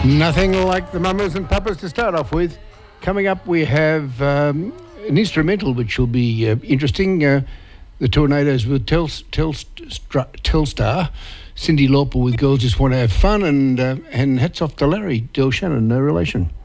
Nothing like the Mamas and Papas to start off with. Coming up, we have an instrumental which will be interesting. The Tornadoes with Telstar. Cyndi Lauper with Girls Just Want to Have Fun. And hats off to Larry Del Shannon, no relation.